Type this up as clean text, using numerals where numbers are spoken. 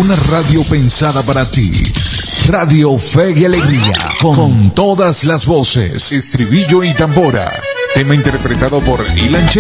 una radio pensada para ti. Radio Fe y Alegría, con todas las voces, estribillo y tambora. Tema interpretado por Ilan Che.